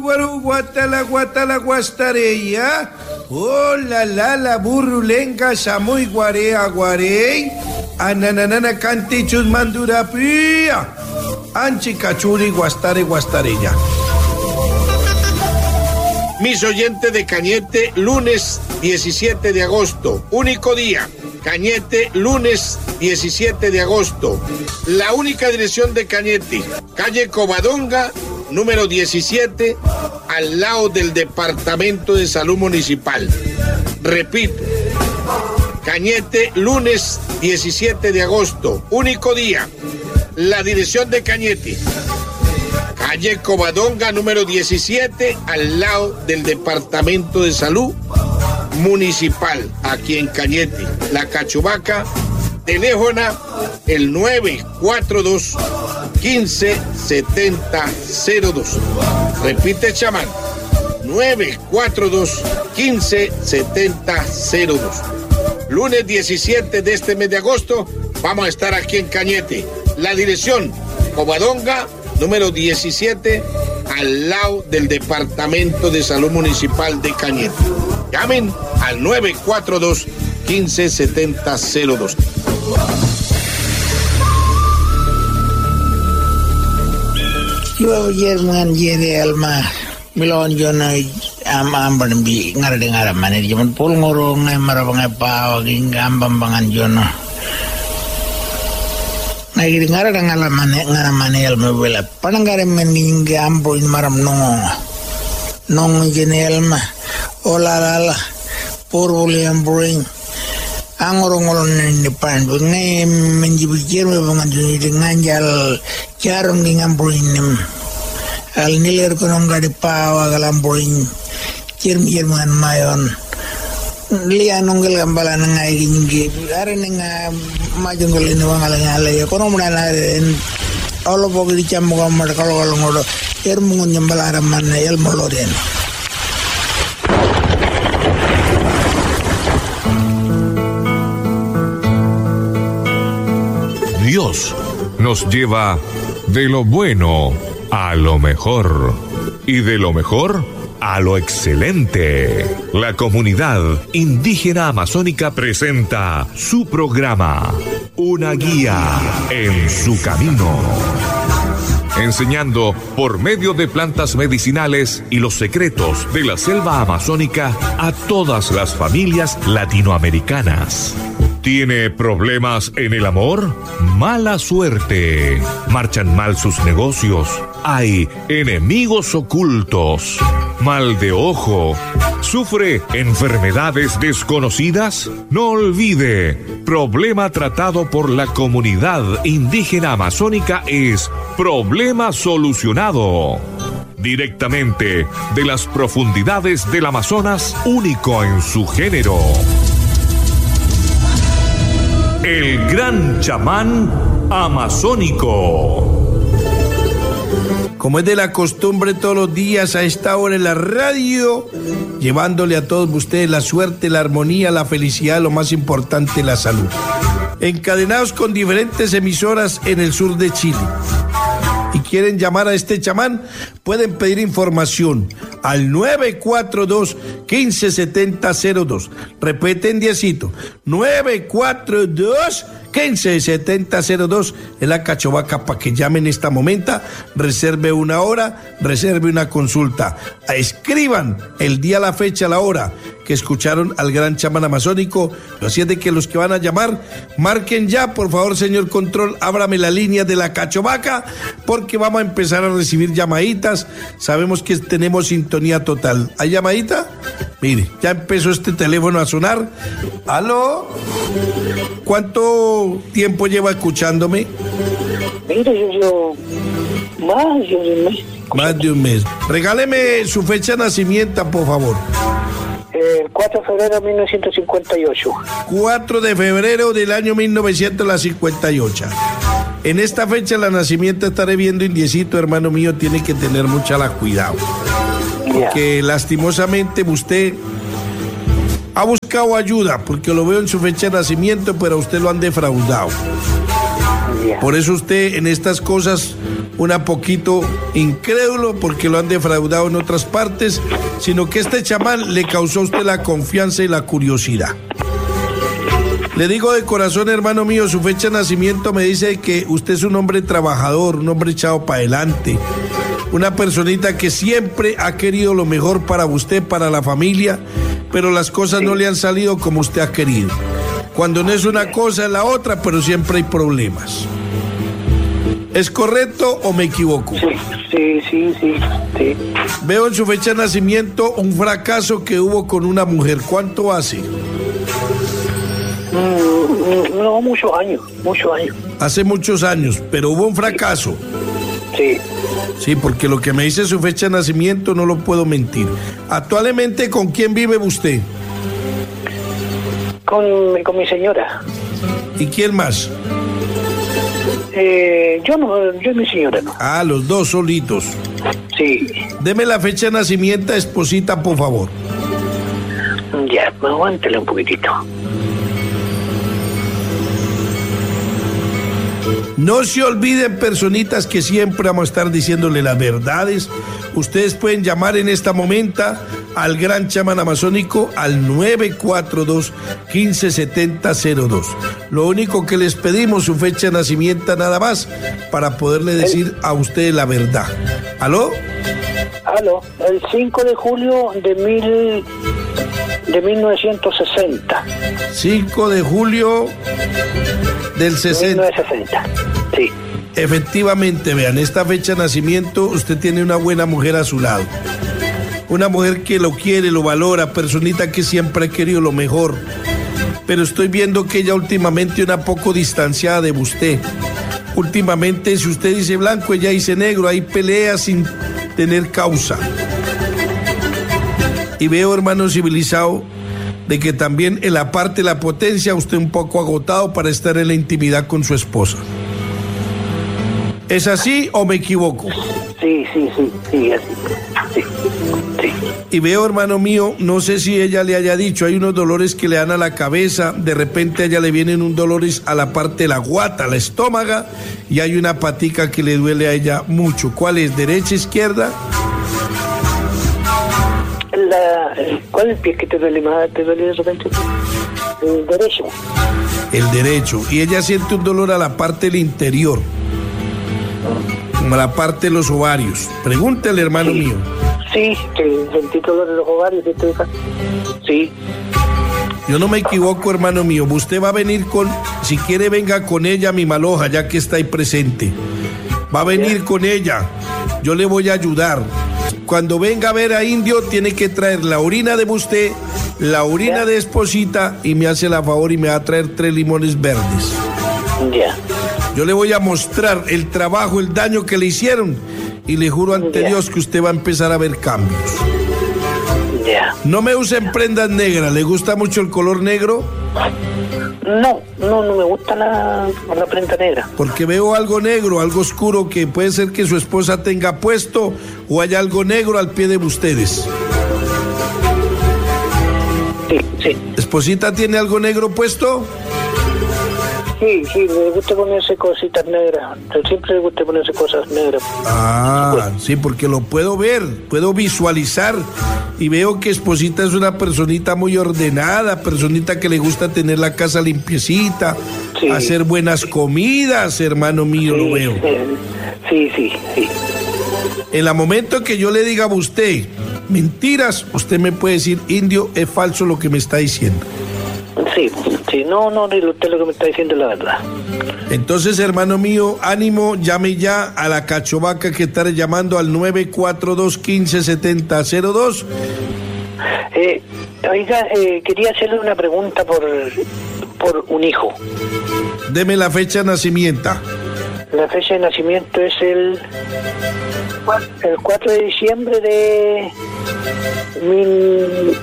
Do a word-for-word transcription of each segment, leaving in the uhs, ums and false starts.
Guaru, guatala, guatala, guastareya. Oh, la, la, la, burrulenga, samuy, guarea, guarey. Ananana, canti, chusmandurapia. Anchi, cachuri, guastare, guastareya. Mis oyentes de Cañete, lunes diecisiete de agosto, único día. Cañete, lunes diecisiete de agosto. La única dirección de Cañete, calle Covadonga, número diecisiete, al lado del Departamento de Salud Municipal. Repito, Cañete, lunes diecisiete de agosto, único día. La dirección de Cañete, calle Covadonga, número diecisiete, al lado del Departamento de Salud Municipal, aquí en Cañete. La Cachovaca, teléfono el nueve cuatro dos, quince, setenta, cero dos. Repite, chamán, nueve cuatro dos, quince, setenta, cero dos. Lunes diecisiete de este mes de agosto, vamos a estar aquí en Cañete. La dirección, Covadonga, número diecisiete, al lado del Departamento de Salud Municipal de Cañete. Llamen al nueve cuatro dos, quince, setenta, cero dos. Yo Jerman jere alma milon jona am amban bi ngar de ngar mane jaman pol ngoro ngai marabang pa wagi ngambam bangan jono ngai ngar de ngar mane ngar mane alma wela panangare men ngambo in maram nongo nong jene alma ola la por William Brain angorongolon ni pan ngai menjibi jerme bangan joni de nganjal Charong dengan boinim, al niler konom gadi pawa galam boin, kirm kirman mayon, lian nonggal gambala nangai gingi, are nenga majunggal ini wangal ngalai, konom nana en, all bogi di camu kamar kalau kalau ngodo, kirmungun jambala raman el moloren. Dios nos lleva de lo bueno a lo mejor y de lo mejor a lo excelente. La comunidad indígena amazónica presenta su programa, Una guía en su camino, enseñando por medio de plantas medicinales y los secretos de la selva amazónica a todas las familias latinoamericanas. ¿Tiene problemas en el amor? Mala suerte. ¿Marchan mal sus negocios? ¿Hay enemigos ocultos? ¿Mal de ojo? ¿Sufre enfermedades desconocidas? No olvide, problema tratado por la comunidad indígena amazónica es problema solucionado. Directamente de las profundidades del Amazonas, único en su género. El gran chamán amazónico. Como es de la costumbre todos los días a esta hora en la radio, llevándole a todos ustedes la suerte, la armonía, la felicidad, lo más importante, la salud. Encadenados con diferentes emisoras en el sur de Chile. Y quieren llamar a este chamán, pueden pedir información al nueve cuatro dos, quince, setenta, cero dos. Repeten diecito, nueve cuatro dos, quince, setenta, cero dos. Es la Cachovaca para que llamen en esta momenta, reserve una hora, reserve una consulta. Escriban el día, la fecha, la hora que escucharon al gran chamán amazónico. Así es de que los que van a llamar, marquen ya, por favor, señor control, ábrame la línea de la Cachovaca, porque vamos a empezar a recibir llamaditas. Sabemos que tenemos sintonía total. ¿Hay llamadita? Mire, ya empezó este teléfono a sonar. ¿Aló? ¿Cuánto tiempo lleva escuchándome? Mire, yo, yo más de un mes. Más de un mes. Regáleme su fecha de nacimiento, por favor. El cuatro de febrero de mil novecientos cincuenta y ocho. cuatro de febrero del año mil novecientos cincuenta y ocho. En esta fecha de nacimiento estaré viendo indiecito, hermano mío, tiene que tener mucha la cuidado. Porque yeah. lastimosamente usted ha buscado ayuda, porque lo veo en su fecha de nacimiento, pero a usted lo han defraudado. Yeah. Por eso usted en estas cosas una poquito incrédulo porque lo han defraudado en otras partes, sino que este chamán le causó a usted la confianza y la curiosidad. Le digo de corazón, hermano mío, su fecha de nacimiento me dice que usted es un hombre trabajador, un hombre echado para adelante, una personita que siempre ha querido lo mejor para usted, para la familia, pero las cosas no le han salido como usted ha querido. Cuando no es una cosa es la otra, pero siempre hay problemas. ¿Es correcto o me equivoco? Sí, sí, sí, sí, sí. Veo en su fecha de nacimiento un fracaso que hubo con una mujer. ¿Cuánto hace? Mm, no, muchos años, muchos años. Hace muchos años, pero hubo un fracaso. Sí. Sí, porque lo que me dice su fecha de nacimiento no lo puedo mentir. Actualmente, ¿con quién vive usted? Con, con mi señora. ¿Y quién más? Eh, yo no, yo y mi señora no. Ah, los dos solitos. Sí. Deme la fecha de nacimiento, esposita, por favor. Ya, aguántela un poquitito. No se olviden, personitas, que siempre vamos a estar diciéndole las verdades. Ustedes pueden llamar en esta momenta al gran chamán amazónico al nueve cuatro dos, uno cinco siete cero cero dos. Lo único que les pedimos, su fecha de nacimiento nada más, para poderle decir a ustedes la verdad. ¿Aló? Aló, el cinco de julio de mil de mil novecientos sesenta. cinco de julio del sesenta. mil novecientos sesenta, sí. Efectivamente, vean, esta fecha de nacimiento, usted tiene una buena mujer a su lado. Una mujer que lo quiere, lo valora, personita que siempre ha querido lo mejor. Pero estoy viendo que ella últimamente una poco distanciada de usted. Últimamente, si usted dice blanco, ella dice negro, hay peleas sin tener causa. Y veo, hermano civilizado, de que también en la parte de la potencia usted un poco agotado para estar en la intimidad con su esposa. ¿Es así o me equivoco? Sí, sí, sí, sí, así. Sí, sí. Y veo, hermano mío, no sé si ella le haya dicho, hay unos dolores que le dan a la cabeza, de repente a ella le vienen un dolores a la parte de la guata, la estómago, y hay una patica que le duele a ella mucho. ¿Cuál es? ¿Derecha, izquierda? La, ¿Cuál es el pie que te duele más? ¿Te duele de repente? El derecho. El derecho. Y ella siente un dolor a la parte del interior, como a la parte de los ovarios. Pregúntele, hermano sí. mío. Sí, que sentí dolor en los ovarios. Sí. Yo no me equivoco, hermano mío. Usted va a venir con, si quiere venga con ella, mi maloja, ya que está ahí presente. Va a venir yeah. con ella. Yo le voy a ayudar. Cuando venga a ver a Indio, tiene que traer la orina de usted, la orina yeah. de esposita, y me hace la favor y me va a traer tres limones verdes. Ya. Yeah. Yo le voy a mostrar el trabajo, el daño que le hicieron, y le juro ante yeah. Dios que usted va a empezar a ver cambios. Ya. Yeah. No me usen prendas negras. ¿Le gusta mucho el color negro? No, no, no me gusta la, la prenda negra. Porque veo algo negro, algo oscuro que puede ser que su esposa tenga puesto, o hay algo negro al pie de ustedes. Sí, sí. ¿Esposita tiene algo negro puesto? Sí, sí, le gusta ponerse cositas negras. Siempre le gusta ponerse cosas negras. Ah, sí, porque lo puedo ver, puedo visualizar. Y veo que esposita es una personita muy ordenada, personita que le gusta tener la casa limpiecita, sí. hacer buenas comidas, hermano mío, sí, lo veo. Sí, sí, sí. En el momento que yo le diga a usted mentiras, usted me puede decir, Indio, es falso lo que me está diciendo. Sí, sí, no, no, usted lo que me está diciendo es la verdad. Entonces, hermano mío, ánimo, llame ya a la cachovaca que estaré llamando al nueve cuatro dos, uno cinco siete cero cero dos. Eh, oiga, eh, quería hacerle una pregunta por, por un hijo. Deme la fecha de nacimiento. La fecha de nacimiento es el, el cuatro de diciembre de mil...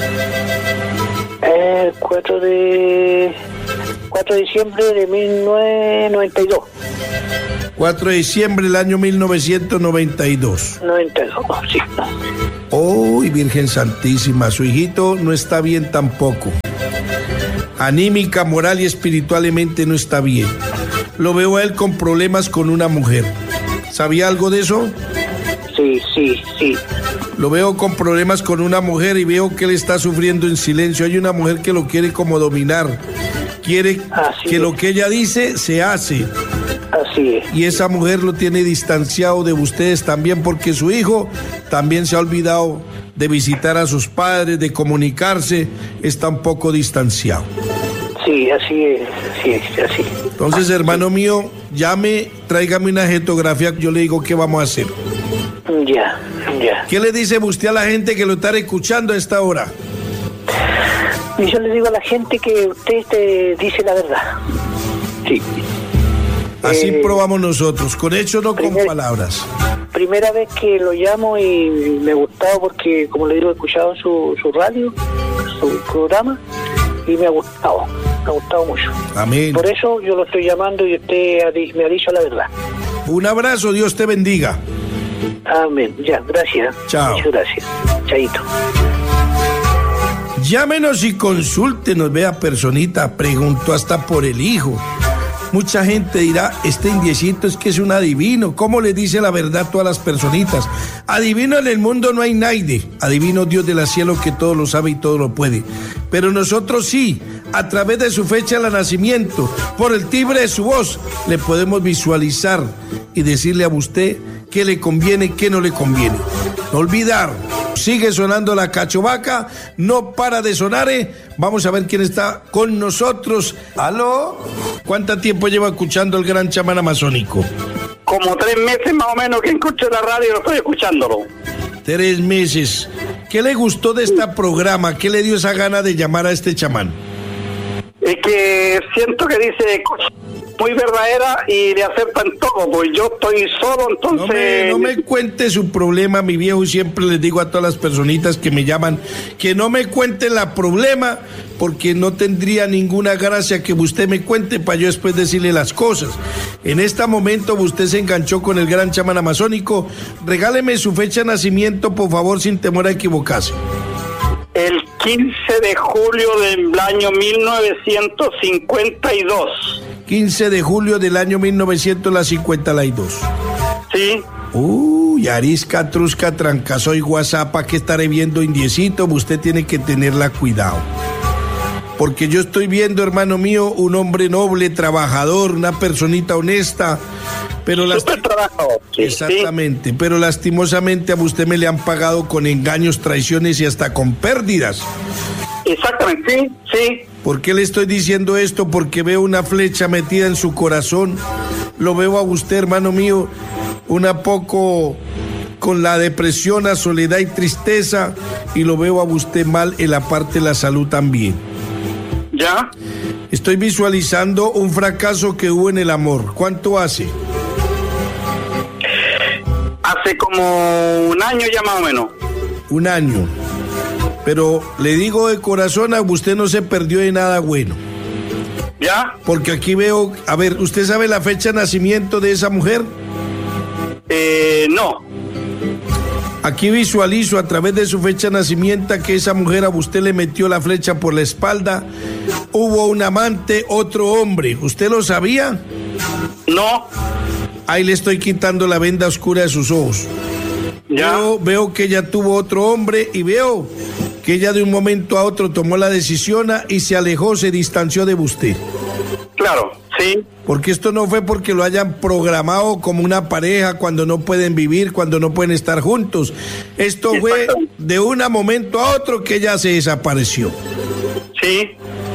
El cuatro de diciembre de mil novecientos noventa y dos. cuatro de diciembre del año mil novecientos noventa y dos. noventa y dos, sí. ¡Uy, Virgen Santísima! Su hijito no está bien tampoco. Anímica, moral y espiritualmente no está bien. Lo veo a él con problemas con una mujer. ¿Sabía algo de eso? Sí, sí, sí. Lo veo con problemas con una mujer y veo que él está sufriendo en silencio. Hay una mujer que lo quiere como dominar. Quiere Así que es. lo que ella dice se hace. Así es. Y esa mujer lo tiene distanciado de ustedes también porque su hijo también se ha olvidado de visitar a sus padres, de comunicarse, está un poco distanciado. Sí, así es. Sí, así. Entonces, hermano mío, llame, tráigame una jetografía, yo le digo qué vamos a hacer. Ya, ya. ¿Qué le dice usted a la gente que lo está escuchando a esta hora? Y yo le digo a la gente que usted te dice la verdad. Sí. Así Eh, probamos nosotros, con hechos, no con primer- palabras. Primera vez que lo llamo y me ha gustado porque, como le digo, he escuchado su, su radio, su programa, y me ha gustado, me ha gustado mucho. Amén. Por eso yo lo estoy llamando y usted ha di- me ha dicho la verdad. Un abrazo, Dios te bendiga. Amén. Ya, gracias. Chao. Muchas gracias. Chaito. Llámenos y consúltenos, vea personita, preguntó hasta por el hijo. Mucha gente dirá, este indiecito es que es un adivino. ¿Cómo le dice la verdad a todas las personitas? Adivino en el mundo no hay nadie. Adivino Dios del cielo que todo lo sabe y todo lo puede. Pero nosotros sí, a través de su fecha de nacimiento, por el timbre de su voz, le podemos visualizar y decirle a usted qué le conviene, qué no le conviene. No olvidar. Sigue sonando la cachovaca, no para de sonar. ¿eh? Vamos a ver quién está con nosotros. ¿Aló? ¿Cuánto tiempo lleva escuchando el gran chamán amazónico? Como tres meses más o menos que escucho la radio y estoy escuchándolo. Tres meses. ¿Qué le gustó de este programa? ¿Qué le dio esa gana de llamar a este chamán? Es que siento que dice cosas muy verdaderas y le aceptan todo, pues yo estoy solo, No me, entonces... no me cuente su problema, mi viejo, y siempre les digo a todas las personitas que me llaman que no me cuenten la problema, porque no tendría ninguna gracia que usted me cuente para yo después decirle las cosas. En este momento usted se enganchó con el gran chamán amazónico. Regáleme su fecha de nacimiento, por favor, sin temor a equivocarse. El quince de julio del año mil novecientos cincuenta y dos. quince de julio del año mil novecientos cincuenta y dos. Sí, Uy, arisca, trusca, trancazoy, guasapa, que estaré viendo, indiecito, usted tiene que tenerla cuidado. Porque yo estoy viendo, hermano mío, un hombre noble, trabajador, una personita honesta, pero las... súper trabajador. Sí, Exactamente, sí. Pero lastimosamente a usted me le han pagado con engaños, traiciones y hasta con pérdidas. sí, exactamente, sí, sí. ¿Por qué le estoy diciendo esto? Porque veo una flecha metida en su corazón. Lo veo a usted, hermano mío, una poco con la depresión, la soledad y tristeza, y lo veo a usted mal en la parte de la salud también. ¿Ya? Estoy visualizando un fracaso que hubo en el amor. ¿Cuánto hace? Hace como un año ya más o menos. Un año. Pero le digo de corazón, a usted no se perdió de nada bueno. ¿Ya? Porque aquí veo, a ver, ¿usted sabe la fecha de nacimiento de esa mujer? Eh, no. Aquí visualizo a través de su fecha de nacimiento que esa mujer a usted le metió la flecha por la espalda. Hubo un amante, otro hombre. ¿Usted lo sabía? No. Ahí le estoy quitando la venda oscura de sus ojos. Ya. Veo, veo que ella tuvo otro hombre y veo que ella de un momento a otro tomó la decisión y se alejó, se distanció de usted. Claro, sí. Porque esto no fue porque lo hayan programado como una pareja cuando no pueden vivir, cuando no pueden estar juntos. Esto fue de un momento a otro que ella se desapareció. Sí.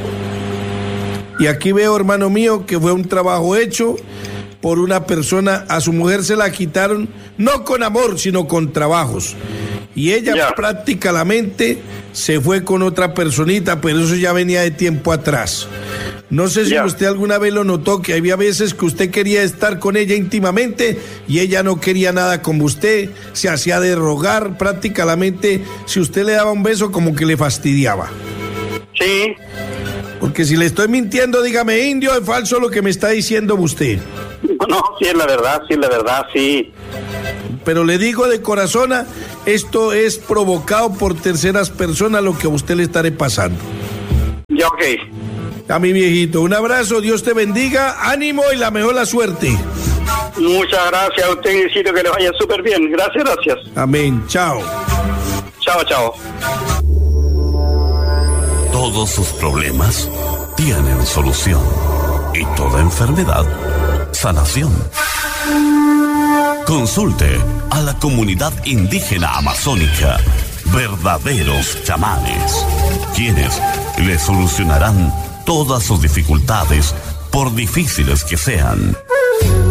Y aquí veo, hermano mío, que fue un trabajo hecho por una persona. A su mujer se la quitaron, no con amor, sino con trabajos. Y ella Ya. prácticamente se fue con otra personita, pero eso ya venía de tiempo atrás. No sé si Ya. usted alguna vez lo notó, que había veces que usted quería estar con ella íntimamente y ella no quería nada con usted, se hacía de rogar, prácticamente si usted le daba un beso como que le fastidiaba. Sí. Porque si le estoy mintiendo, dígame, indio, es falso lo que me está diciendo usted. No, sí es la verdad, sí es la verdad, sí. Pero le digo de corazón, esto es provocado por terceras personas lo que a usted le estaré pasando. Ya, ok. A mi viejito, un abrazo, Dios te bendiga, ánimo y la mejor la suerte. Muchas gracias a usted, Isidro, que le vaya súper bien. Gracias, gracias. Amén. Chao. Chao, chao. Todos sus problemas tienen solución. Y toda enfermedad, sanación. Consulte a la comunidad indígena amazónica, verdaderos chamanes, quienes le solucionarán todas sus dificultades, por difíciles que sean.